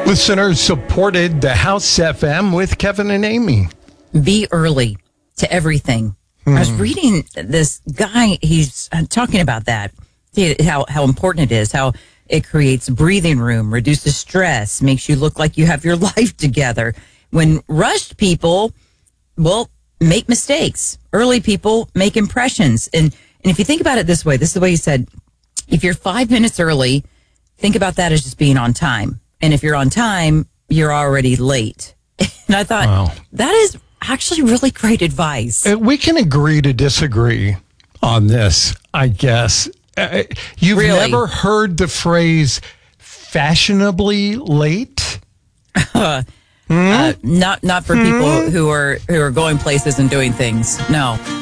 Listeners supported the House FM with Kevin and Amy. Be early to everything. I was reading this guy. He's talking about that, how important it is, how it creates breathing room, reduces stress, makes you look like you have your life together. When rushed people, make mistakes. Early people make impressions. And if you think about it this way, this is the way he said, if you're 5 minutes early, think about that as just being on time. And if you're on time, you're already late. And I thought, that is actually really great advice. We can agree to disagree on this, I guess. You've never heard the phrase fashionably late? Not for people who are going places and doing things. No.